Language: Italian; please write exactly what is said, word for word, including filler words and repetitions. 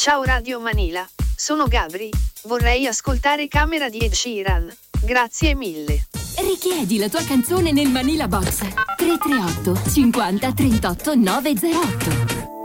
Ciao Radio Manila, sono Gabri, vorrei ascoltare Camera di Ed Sheeran. Grazie mille. Richiedi la tua canzone nel Manila Box tre tre otto cinquanta trentotto novecentotto.